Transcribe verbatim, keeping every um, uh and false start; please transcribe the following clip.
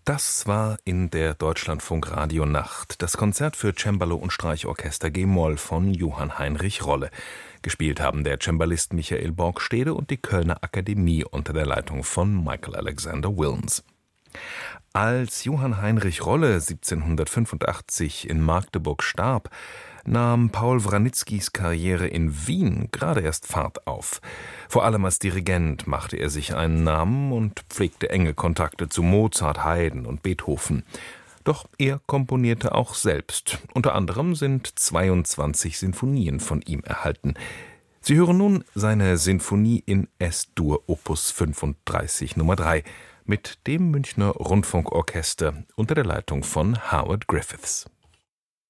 Das war in der Deutschlandfunk Radionacht das Konzert für Cembalo und Streichorchester G-Moll von Johann Heinrich Rolle. Gespielt haben der Cembalist Michael Borgstede und die Kölner Akademie unter der Leitung von Michael Alexander Wilms. Als Johann Heinrich Rolle siebzehnhundertfünfundachtzig in Magdeburg starb, nahm Paul Wranitzkys Karriere in Wien gerade erst Fahrt auf. Vor allem als Dirigent machte er sich einen Namen und pflegte enge Kontakte zu Mozart, Haydn und Beethoven. Doch er komponierte auch selbst. Unter anderem sind zweiundzwanzig Sinfonien von ihm erhalten. Sie hören nun seine Sinfonie in Es-Dur Opus fünfunddreißig Nummer drei mit dem Münchner Rundfunkorchester unter der Leitung von Howard Griffiths.